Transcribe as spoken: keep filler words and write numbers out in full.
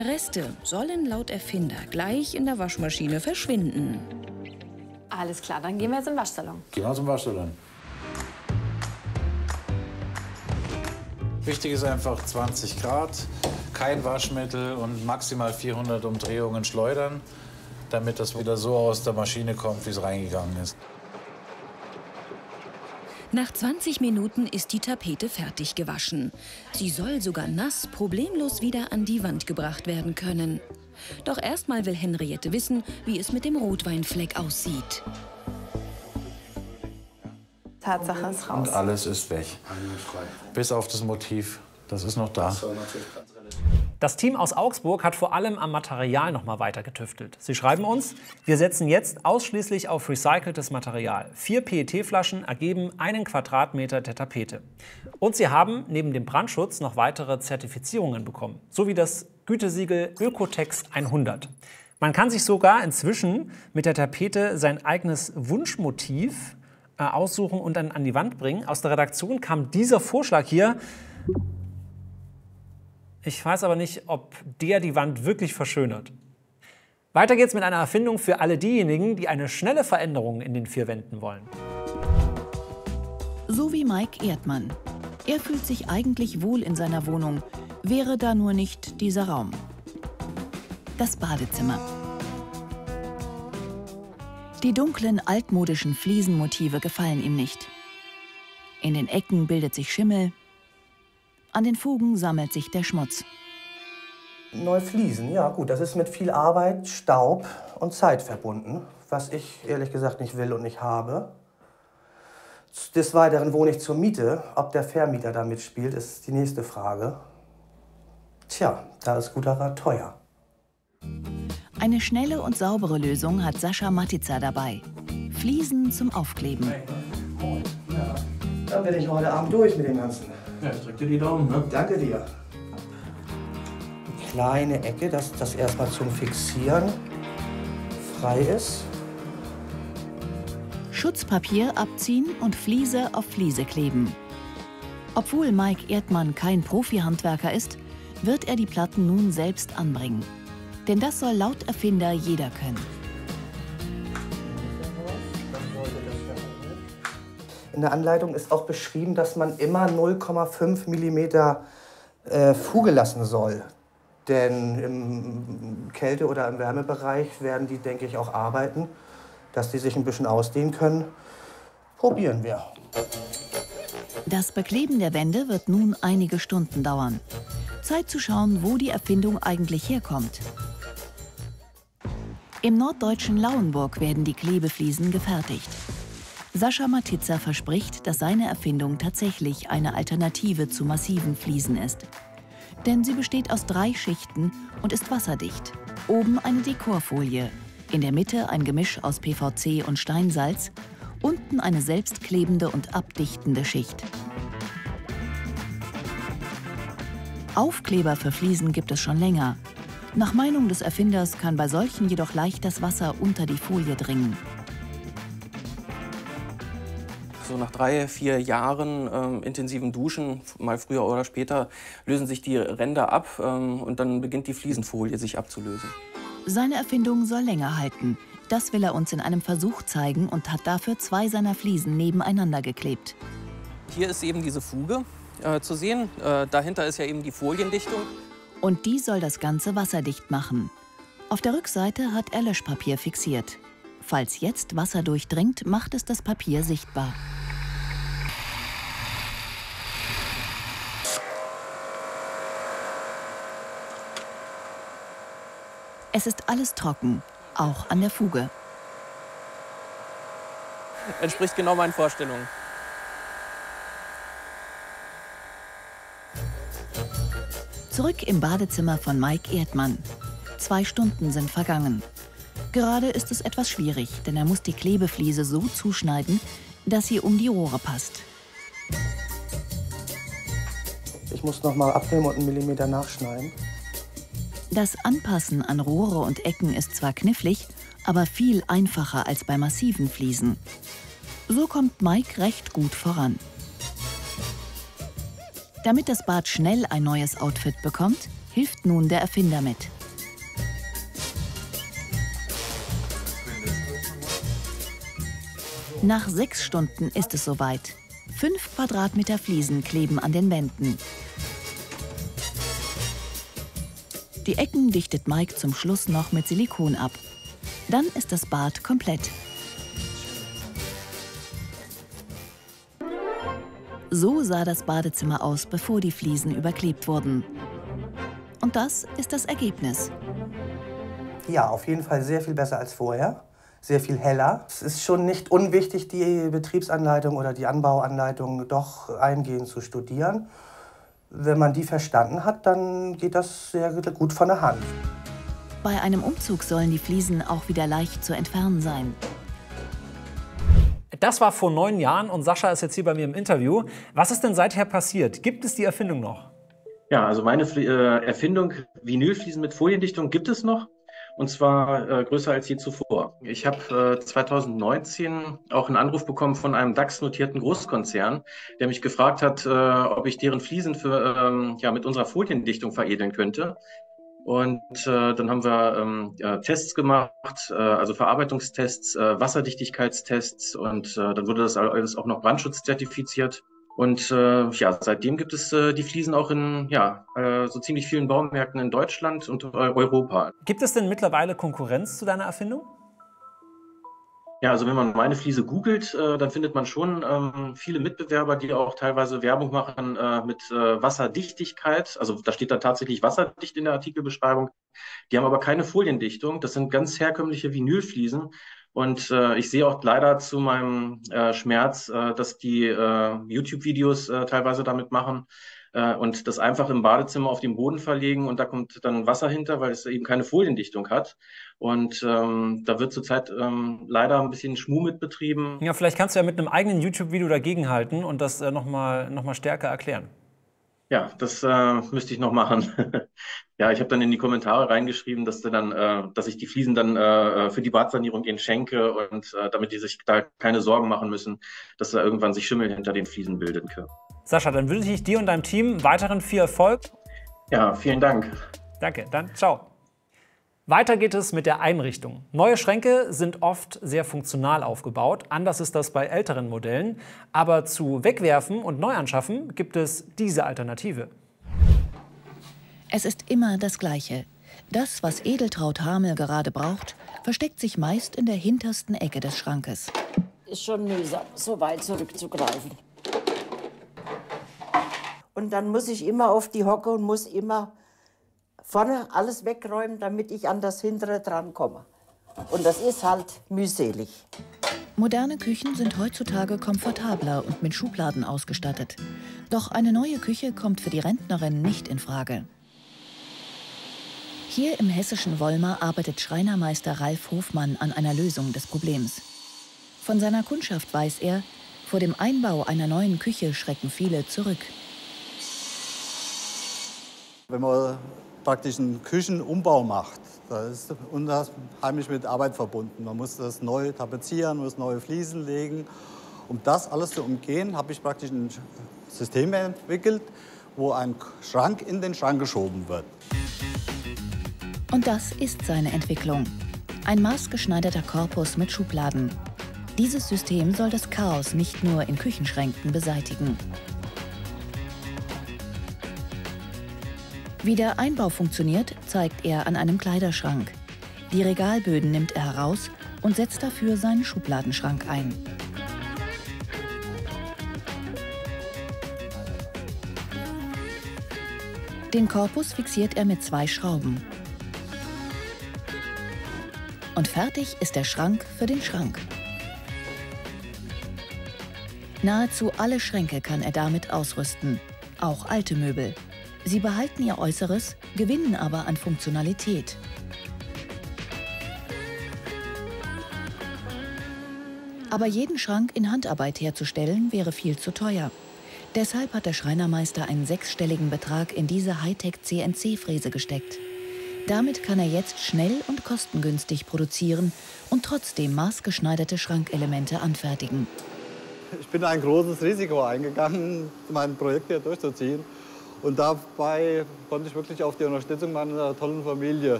Reste sollen laut Erfinder gleich in der Waschmaschine verschwinden. Alles klar, dann gehen wir jetzt in den Waschsalon. Gehen wir zum Waschsalon. Wichtig ist einfach zwanzig Grad, kein Waschmittel und maximal vierhundert Umdrehungen schleudern, damit das wieder so aus der Maschine kommt, wie es reingegangen ist. Nach zwanzig Minuten ist die Tapete fertig gewaschen. Sie soll sogar nass problemlos wieder an die Wand gebracht werden können. Doch erstmal will Henriette wissen, wie es mit dem Rotweinfleck aussieht. Tatsache ist raus. Und alles ist weg. Bis auf das Motiv. Das ist noch da. Das Team aus Augsburg hat vor allem am Material noch mal weiter getüftelt. Sie schreiben uns, wir setzen jetzt ausschließlich auf recyceltes Material. Vier P E T-Flaschen ergeben einen Quadratmeter der Tapete. Und sie haben neben dem Brandschutz noch weitere Zertifizierungen bekommen, so wie das Gütesiegel Ökotex hundert. Man kann sich sogar inzwischen mit der Tapete sein eigenes Wunschmotiv äh, aussuchen und dann an die Wand bringen. Aus der Redaktion kam dieser Vorschlag hier. Ich weiß aber nicht, ob der die Wand wirklich verschönert. Weiter geht's mit einer Erfindung für alle diejenigen, die eine schnelle Veränderung in den vier Wänden wollen. So wie Mike Erdmann. Er fühlt sich eigentlich wohl in seiner Wohnung, wäre da nur nicht dieser Raum. Das Badezimmer. Die dunklen, altmodischen Fliesenmotive gefallen ihm nicht. In den Ecken bildet sich Schimmel. An den Fugen sammelt sich der Schmutz. Neue Fliesen, ja gut, das ist mit viel Arbeit, Staub und Zeit verbunden, was ich ehrlich gesagt nicht will und nicht habe. Des Weiteren wohne ich zur Miete. Ob der Vermieter da mitspielt, ist die nächste Frage. Tja, da ist guter Rat teuer. Eine schnelle und saubere Lösung hat Sascha Matitzer dabei. Fliesen zum Aufkleben. Ja, dann bin ich heute Abend durch mit dem Ganzen. Ja, ich drück dir die Daumen, ne? Danke dir. Kleine Ecke, dass das erstmal zum Fixieren frei ist. Schutzpapier abziehen und Fliese auf Fliese kleben. Obwohl Mike Erdmann kein Profi-Handwerker ist, wird er die Platten nun selbst anbringen. Denn das soll laut Erfinder jeder können. In der Anleitung ist auch beschrieben, dass man immer null Komma fünf Millimeter äh, Fuge lassen soll. Denn im Kälte- oder im Wärmebereich werden die, denke ich, auch arbeiten, dass die sich ein bisschen ausdehnen können. Probieren wir. Das Bekleben der Wände wird nun einige Stunden dauern. Zeit zu schauen, wo die Erfindung eigentlich herkommt. Im norddeutschen Lauenburg werden die Klebefliesen gefertigt. Sascha Matitzer verspricht, dass seine Erfindung tatsächlich eine Alternative zu massiven Fliesen ist. Denn sie besteht aus drei Schichten und ist wasserdicht. Oben eine Dekorfolie, in der Mitte ein Gemisch aus P V C und Steinsalz, unten eine selbstklebende und abdichtende Schicht. Aufkleber für Fliesen gibt es schon länger. Nach Meinung des Erfinders kann bei solchen jedoch leicht das Wasser unter die Folie dringen. So nach drei, vier Jahren ähm, intensiven Duschen, mal früher oder später, lösen sich die Ränder ab ähm, und dann beginnt die Fliesenfolie sich abzulösen. Seine Erfindung soll länger halten. Das will er uns in einem Versuch zeigen und hat dafür zwei seiner Fliesen nebeneinander geklebt. Hier ist eben diese Fuge äh, zu sehen. Äh, dahinter ist ja eben die Foliendichtung. Und die soll das Ganze wasserdicht machen. Auf der Rückseite hat er Löschpapier fixiert. Falls jetzt Wasser durchdringt, macht es das Papier sichtbar. Es ist alles trocken, auch an der Fuge. Entspricht genau meinen Vorstellungen. Zurück im Badezimmer von Mike Erdmann. Zwei Stunden sind vergangen. Gerade ist es etwas schwierig, denn er muss die Klebefliese so zuschneiden, dass sie um die Rohre passt. Ich muss noch mal abnehmen und einen Millimeter nachschneiden. Das Anpassen an Rohre und Ecken ist zwar knifflig, aber viel einfacher als bei massiven Fliesen. So kommt Mike recht gut voran. Damit das Bad schnell ein neues Outfit bekommt, hilft nun der Erfinder mit. Nach sechs Stunden ist es soweit. Fünf Quadratmeter Fliesen kleben an den Wänden. Die Ecken dichtet Mike zum Schluss noch mit Silikon ab. Dann ist das Bad komplett. So sah das Badezimmer aus, bevor die Fliesen überklebt wurden. Und das ist das Ergebnis. Ja, auf jeden Fall sehr viel besser als vorher. Sehr viel heller. Es ist schon nicht unwichtig, die Betriebsanleitung oder die Anbauanleitung doch eingehend zu studieren. Wenn man die verstanden hat, dann geht das sehr gut von der Hand. Bei einem Umzug sollen die Fliesen auch wieder leicht zu entfernen sein. Das war vor neun Jahren und Sascha ist jetzt hier bei mir im Interview. Was ist denn seither passiert? Gibt es die Erfindung noch? Ja, also meine äh, Erfindung, Vinylfliesen mit Foliendichtung, gibt es noch. Und zwar äh, größer als je zuvor. Ich habe äh, zweitausendneunzehn auch einen Anruf bekommen von einem DAX-notierten Großkonzern, der mich gefragt hat, äh, ob ich deren Fliesen für, ähm, ja, mit unserer Foliendichtung veredeln könnte. Und äh, dann haben wir ähm, ja, Tests gemacht, äh, also Verarbeitungstests, äh, Wasserdichtigkeitstests und äh, dann wurde das alles auch noch brandschutzzertifiziert. Und äh, ja, seitdem gibt es äh, die Fliesen auch in ja, äh, so ziemlich vielen Baumärkten in Deutschland und äh, Europa. Gibt es denn mittlerweile Konkurrenz zu deiner Erfindung? Ja, also wenn man meine Fliese googelt, äh, dann findet man schon ähm, viele Mitbewerber, die auch teilweise Werbung machen äh, mit äh, Wasserdichtigkeit. Also da steht dann tatsächlich wasserdicht in der Artikelbeschreibung. Die haben aber keine Foliendichtung. Das sind ganz herkömmliche Vinylfliesen. Und äh, ich sehe auch leider zu meinem äh, Schmerz, äh, dass die äh, YouTube-Videos äh, teilweise damit machen äh, und das einfach im Badezimmer auf den Boden verlegen und da kommt dann Wasser hinter, weil es eben keine Foliendichtung hat. Und ähm, da wird zurzeit ähm, leider ein bisschen Schmuh mit betrieben. Ja, vielleicht kannst du ja mit einem eigenen YouTube-Video dagegenhalten und das äh, nochmal noch mal stärker erklären. Ja, das äh, müsste ich noch machen. Ja, ich habe dann in die Kommentare reingeschrieben, dass, dann, äh, dass ich die Fliesen dann äh, für die Badsanierung ihnen schenke und äh, damit die sich da keine Sorgen machen müssen, dass da irgendwann sich Schimmel hinter den Fliesen bilden kann. Sascha, dann wünsche ich dir und deinem Team weiteren viel Erfolg. Ja, vielen Dank. Danke, dann ciao. Weiter geht es mit der Einrichtung. Neue Schränke sind oft sehr funktional aufgebaut. Anders ist das bei älteren Modellen. Aber zu Wegwerfen und Neuanschaffen gibt es diese Alternative. Es ist immer das Gleiche. Das, was Edeltraud Hamel gerade braucht, versteckt sich meist in der hintersten Ecke des Schrankes. Ist schon mühsam, so weit zurückzugreifen. Und dann muss ich immer auf die Hocke und muss immer vorne alles wegräumen, damit ich an das Hintere drankomme. Und das ist halt mühselig. Moderne Küchen sind heutzutage komfortabler und mit Schubladen ausgestattet. Doch eine neue Küche kommt für die Rentnerin nicht in Frage. Hier im hessischen Volmar arbeitet Schreinermeister Ralf Hofmann an einer Lösung des Problems. Von seiner Kundschaft weiß er, vor dem Einbau einer neuen Küche schrecken viele zurück. Wenn man praktisch einen Küchenumbau macht, da ist unheimlich mit Arbeit verbunden. Man muss das neu tapezieren, muss neue Fliesen legen. Um das alles zu umgehen, habe ich praktisch ein System entwickelt, wo ein Schrank in den Schrank geschoben wird. Und das ist seine Entwicklung. Ein maßgeschneiderter Korpus mit Schubladen. Dieses System soll das Chaos nicht nur in Küchenschränken beseitigen. Wie der Einbau funktioniert, zeigt er an einem Kleiderschrank. Die Regalböden nimmt er heraus und setzt dafür seinen Schubladenschrank ein. Den Korpus fixiert er mit zwei Schrauben. Und fertig ist der Schrank für den Schrank. Nahezu alle Schränke kann er damit ausrüsten, auch alte Möbel. Sie behalten ihr Äußeres, gewinnen aber an Funktionalität. Aber jeden Schrank in Handarbeit herzustellen, wäre viel zu teuer. Deshalb hat der Schreinermeister einen sechsstelligen Betrag in diese Hightech-C N C-Fräse gesteckt. Damit kann er jetzt schnell und kostengünstig produzieren und trotzdem maßgeschneiderte Schrankelemente anfertigen. Ich bin ein großes Risiko eingegangen, mein Projekt hier durchzuziehen. Und dabei konnte ich wirklich auf die Unterstützung meiner tollen Familie